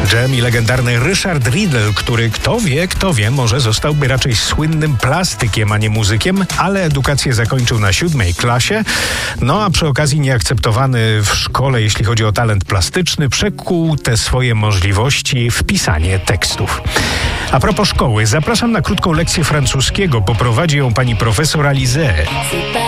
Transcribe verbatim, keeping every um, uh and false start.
Jam i legendarny Richard Riddle, który kto wie, kto wie, może zostałby raczej słynnym plastykiem, a nie muzykiem, ale edukację zakończył na siódmej klasie. No a przy okazji nieakceptowany w szkole, jeśli chodzi o talent plastyczny, przekuł te swoje możliwości w pisanie tekstów. A propos szkoły, zapraszam na krótką lekcję francuskiego. Poprowadzi ją pani profesor Alizée.